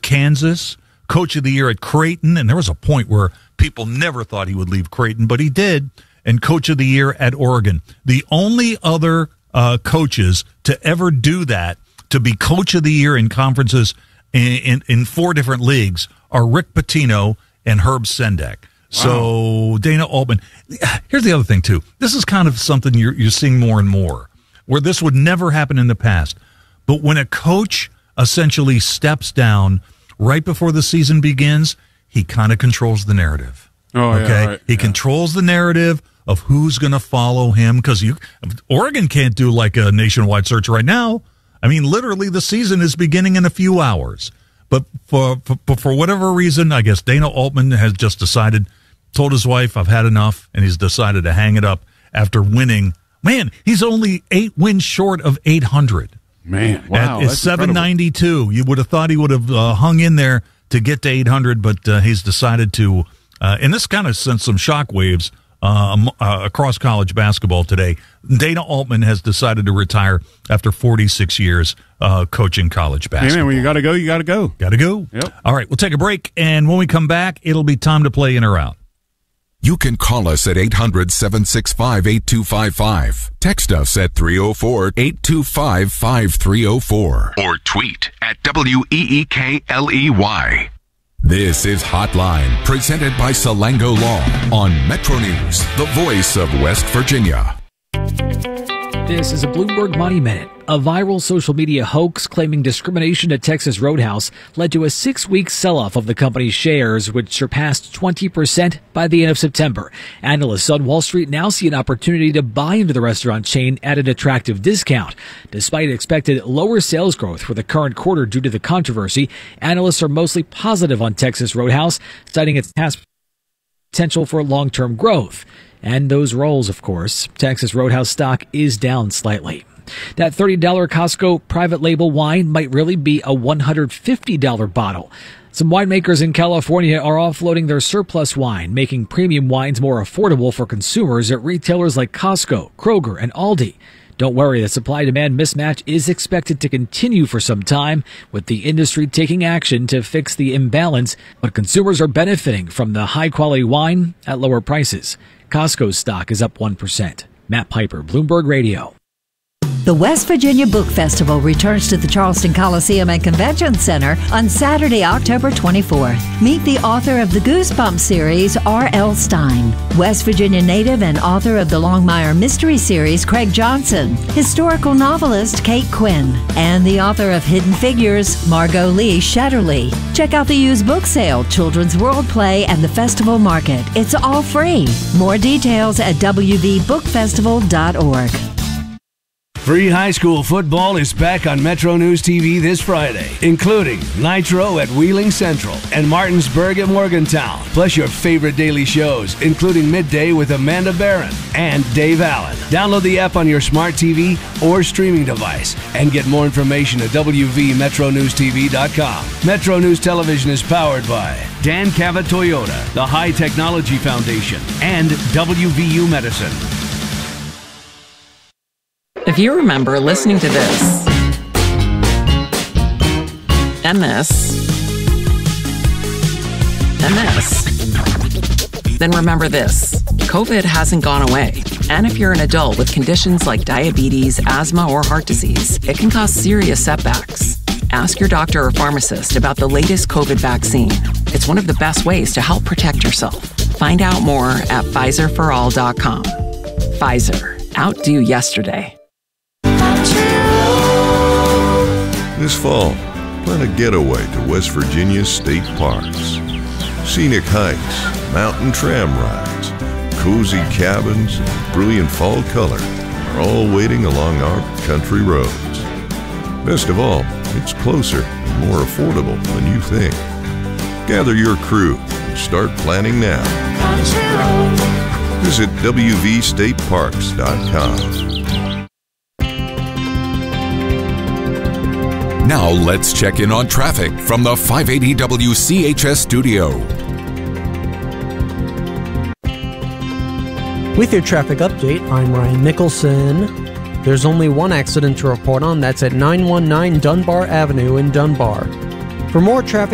Kansas, Coach of the Year at Creighton, and there was a point where people never thought he would leave Creighton, but he did, and Coach of the Year at Oregon. The only other coaches to ever do that, to be Coach of the Year in conferences in 4 different leagues, are Rick Pitino and Herb Sendek. So Dana Altman. Here's the other thing, too. This is kind of something you're seeing more and more, where this would never happen in the past. But when a coach essentially steps down right before the season begins, he kind of controls the narrative. He controls the narrative of who's going to follow him, because Oregon can't do like a nationwide search right now. I mean, literally, the season is beginning in a few hours. But for whatever reason, I guess Dana Altman has just decided, told his wife, I've had enough, and he's decided to hang it up after winning. Man, he's only 8 wins short of 800. Man, wow. It's 792. You would have thought he would have hung in there to get to 800, but he's decided to, and this kind of sent some shockwaves across college basketball today. Dana Altman has decided to retire after 46 years coaching college basketball. Hey man, when you got to go, you got to go. Got to go. Yep. All right, we'll take a break, and when we come back, it'll be time to play in or out. You can call us at 800-765-8255. Text us at 304-825-5304. Or tweet at WEEKLEY. This is Hotline, presented by Salango Law on Metro News, the voice of West Virginia. This is a Bloomberg Money Minute. A viral social media hoax claiming discrimination at Texas Roadhouse led to a 6-week sell-off of the company's shares, which surpassed 20% by the end of September. Analysts on Wall Street now see an opportunity to buy into the restaurant chain at an attractive discount. Despite expected lower sales growth for the current quarter due to the controversy, analysts are mostly positive on Texas Roadhouse, citing its potential for long-term growth. And those rolls, of course. Texas Roadhouse stock is down slightly. That $30 Costco private label wine might really be a $150 bottle. Some winemakers in California are offloading their surplus wine, making premium wines more affordable for consumers at retailers like Costco, Kroger, and Aldi. Don't worry, the supply-demand mismatch is expected to continue for some time, with the industry taking action to fix the imbalance, but consumers are benefiting from the high-quality wine at lower prices. Costco's stock is up 1%. Matt Piper, Bloomberg Radio. The West Virginia Book Festival returns to the Charleston Coliseum and Convention Center on Saturday, October 24th. Meet the author of the Goosebumps series, R.L. Stein, West Virginia native and author of the Longmire Mystery series, Craig Johnson, historical novelist Kate Quinn, and the author of Hidden Figures, Margot Lee Shetterly. Check out the used book sale, Children's World Play, and the festival market. It's all free. More details at wvbookfestival.org. Free high school football is back on Metro News TV this Friday, including Nitro at Wheeling Central and Martinsburg at Morgantown, plus your favorite daily shows, including Midday with Amanda Barron and Dave Allen. Download the app on your smart TV or streaming device and get more information at wvmetronewstv.com. Metro News Television is powered by Dan Cavett Toyota, the High Technology Foundation, and WVU Medicine. If you remember listening to this, and this, and this, then remember this. COVID hasn't gone away. And if you're an adult with conditions like diabetes, asthma, or heart disease, it can cause serious setbacks. Ask your doctor or pharmacist about the latest COVID vaccine. It's one of the best ways to help protect yourself. Find out more at PfizerForAll.com. Pfizer. Outdo yesterday. This fall, plan a getaway to West Virginia's state parks. Scenic hikes, mountain tram rides, cozy cabins, and brilliant fall color are all waiting along our country roads. Best of all, it's closer and more affordable than you think. Gather your crew and start planning now. Visit wvstateparks.com. Now let's check in on traffic from the 580 WCHS studio. With your traffic update, I'm Ryan Mickelson. There's only one accident to report on. That's at 919 Dunbar Avenue in Dunbar. For more traffic